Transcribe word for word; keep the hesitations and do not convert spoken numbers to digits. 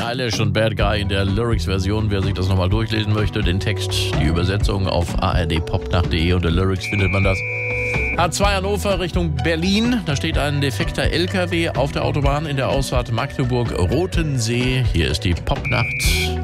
Eilish und Bad Guy in der Lyrics-Version. Wer sich das nochmal durchlesen möchte, den Text, die Übersetzung auf a r d popnacht punkt d e unter Lyrics findet man das. A zwei Hannover Richtung Berlin. Da steht ein defekter L K W auf der Autobahn in der Ausfahrt Magdeburg-Rotensee. Hier ist die Popnacht.